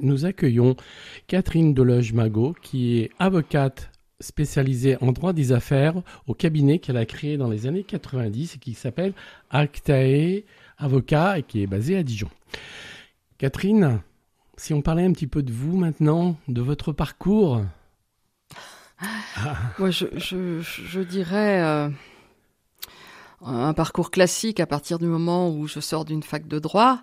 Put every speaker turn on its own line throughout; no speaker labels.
nous accueillons Catherine Deloge-Magot, qui est avocate spécialisée en droit des affaires au cabinet qu'elle a créé dans les années 90 et qui s'appelle Actae Avocat et qui est basé à Dijon. Catherine, si on parlait un petit peu de vous maintenant, de votre parcours.
Moi, je dirais un parcours classique à partir du moment où je sors d'une fac de droit.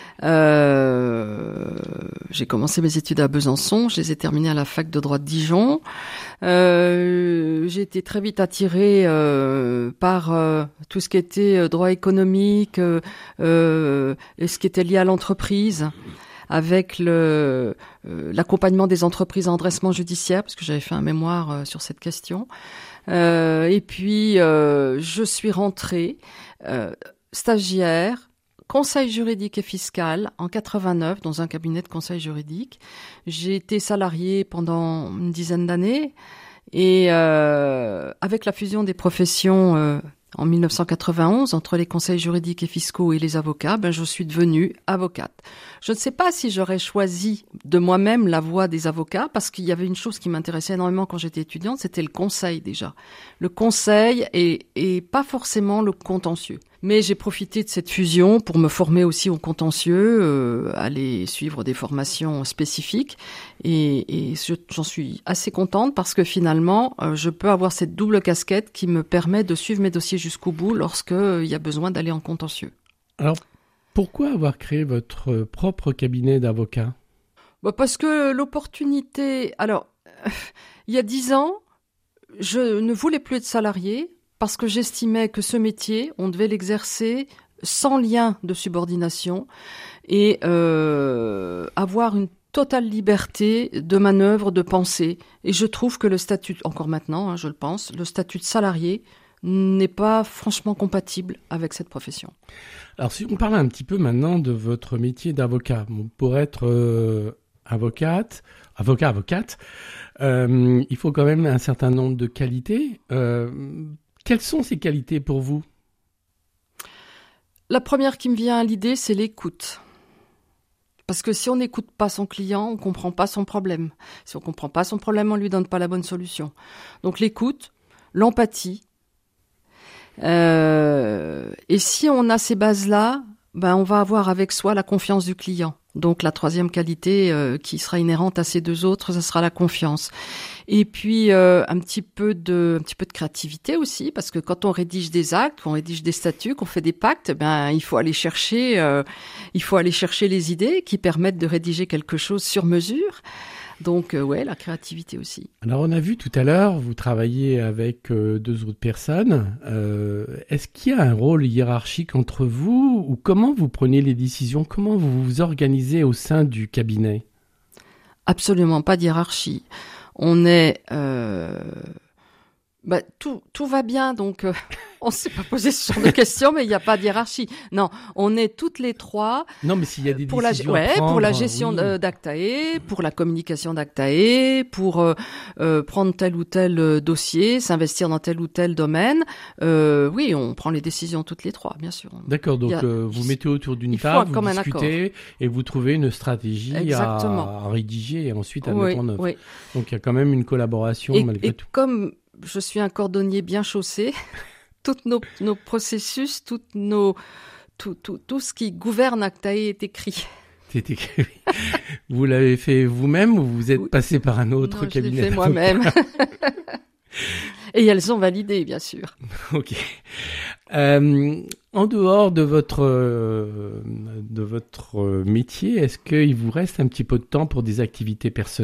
J'ai commencé mes études à Besançon, je les ai terminées à la fac de droit de Dijon. J'ai été très vite attirée par tout ce qui était droit économique et ce qui était lié à l'entreprise, avec l'accompagnement des entreprises en redressement judiciaire, parce que j'avais fait un mémoire sur cette question. Et puis, je suis rentrée stagiaire, conseil juridique et fiscal en 89 dans un cabinet de conseil juridique. J'ai été salariée pendant une dizaine d'années et avec la fusion des professions en 1991 entre les conseils juridiques et fiscaux et les avocats, je suis devenue avocate. Je ne sais pas si j'aurais choisi de moi-même la voie des avocats parce qu'il y avait une chose qui m'intéressait énormément quand j'étais étudiante, c'était le conseil déjà. Le conseil et pas forcément le contentieux. Mais j'ai profité de cette fusion pour me former aussi au contentieux, aller suivre des formations spécifiques. Et j'en suis assez contente parce que finalement, je peux avoir cette double casquette qui me permet de suivre mes dossiers jusqu'au bout lorsqu'il y a besoin d'aller en contentieux.
Alors, pourquoi avoir créé votre propre cabinet d'avocat ?
Parce que l'opportunité... Alors, il y a 10 ans, je ne voulais plus être salariée parce que j'estimais que ce métier, on devait l'exercer sans lien de subordination et avoir une totale liberté de manœuvre, de pensée. Et je trouve que le statut, encore maintenant, je le pense, le statut de salarié n'est pas franchement compatible avec cette profession.
Alors, si on parle un petit peu maintenant de votre métier d'avocat, pour être avocate, il faut quand même un certain nombre de qualités. Quelles sont ces qualités pour vous ?
La première qui me vient à l'idée, c'est l'écoute. Parce que si on n'écoute pas son client, on ne comprend pas son problème. Si on ne comprend pas son problème, on ne lui donne pas la bonne solution. Donc l'écoute, l'empathie. Et si on a ces bases-là, on va avoir avec soi la confiance du client. Donc la troisième qualité qui sera inhérente à ces deux autres, ça sera la confiance. Et puis un petit peu de créativité aussi, parce que quand on rédige des actes, qu'on rédige des statuts, qu'on fait des pactes, il faut aller chercher les idées qui permettent de rédiger quelque chose sur mesure. Donc, la créativité aussi.
Alors, on a vu tout à l'heure, vous travaillez avec deux autres personnes. Est-ce qu'il y a un rôle hiérarchique entre vous ou comment vous prenez les décisions ? Comment vous vous organisez au sein du cabinet ?
Absolument pas de hiérarchie. On est... tout va bien, donc on ne s'est pas posé ce genre de questions, mais il n'y a pas de hiérarchie. Non, on est toutes les trois.
Non, mais s'il y a des
pour
décisions à prendre,
pour la gestion d'Actae, pour la communication d'Actae, pour prendre tel ou tel dossier, s'investir dans tel ou tel domaine. On prend les décisions toutes les trois, bien sûr.
D'accord, donc vous mettez autour d'une table, vous discutez et vous trouvez une stratégie à rédiger et ensuite à mettre en œuvre. Oui. Donc il y a quand même une collaboration malgré tout.
Comme je suis un cordonnier bien chaussé, tous nos processus, tout ce qui gouverne Actae est écrit.
C'est écrit. Vous l'avez fait vous-même ou vous êtes passé par un autre cabinet ?
Je l'ai fait moi-même. Et elles sont validées, bien sûr.
Ok. En dehors de votre métier, est-ce qu'il vous reste un petit peu de temps pour des activités personnelles ?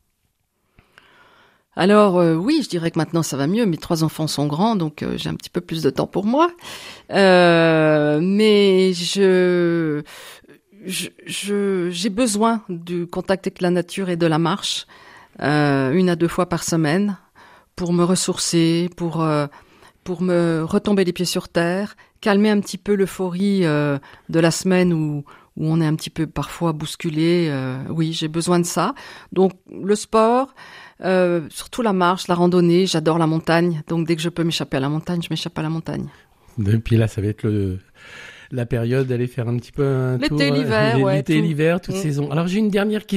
Alors oui, je dirais que maintenant ça va mieux. Mes 3 enfants sont grands, donc j'ai un petit peu plus de temps pour moi. Mais j'ai besoin du contact avec la nature et de la marche 1 à 2 fois par semaine pour me ressourcer, pour me retomber les pieds sur terre, calmer un petit peu l'euphorie de la semaine où on est un petit peu parfois bousculé. Oui, j'ai besoin de ça. Donc le sport. Surtout la marche, la randonnée, j'adore la montagne, donc dès que je peux m'échapper à la montagne, je m'échappe à la montagne.
Et puis là, ça va être la période d'aller faire un petit peu un tour.
L'été, l'hiver,
l'été, l'hiver, toute saison. Alors j'ai une dernière question.